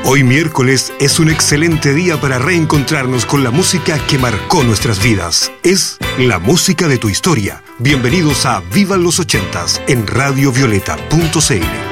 Hoy miércoles es un excelente día para reencontrarnos con la música que marcó nuestras vidas. Es la música de tu historia. Bienvenidos a Vivan los 80s en radiovioleta.cl.